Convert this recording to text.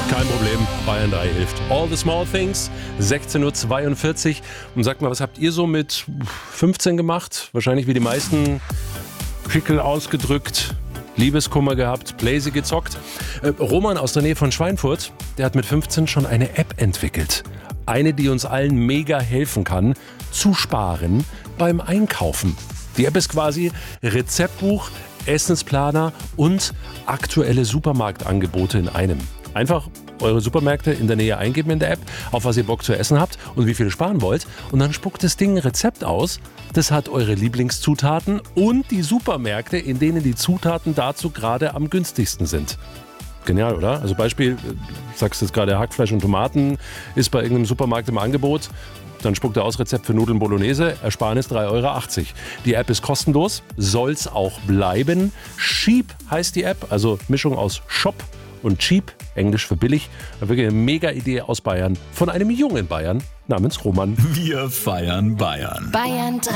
Kein Problem, Bayern 3 hilft. All the small things, 16.42 Uhr. Und sagt mal, was habt ihr so mit 15 gemacht? Wahrscheinlich wie die meisten Pickel ausgedrückt, Liebeskummer gehabt, Blazy gezockt. Roman aus der Nähe von Schweinfurt, der hat mit 15 schon eine App entwickelt. Eine, die uns allen mega helfen kann, zu sparen beim Einkaufen. Die App ist quasi Rezeptbuch, Essensplaner und aktuelle Supermarktangebote in einem. Einfach eure Supermärkte in der Nähe eingeben in der App, auf was ihr Bock zu essen habt und wie viel sparen wollt. Und dann spuckt das Ding ein Rezept aus. Das hat eure Lieblingszutaten und die Supermärkte, in denen die Zutaten dazu gerade am günstigsten sind. Genial, oder? Also Beispiel, sagst du jetzt gerade, Hackfleisch und Tomaten ist bei irgendeinem Supermarkt im Angebot. Dann spuckt er aus Rezept für Nudeln Bolognese, Ersparnis 3,80 Euro. Die App ist kostenlos, soll's auch bleiben. Sheep heißt die App, also Mischung aus Shop und Cheap, Englisch für billig. Wirklich eine mega Idee aus Bayern, von einem jungen Bayern namens Roman. Wir feiern Bayern. Bayern 3.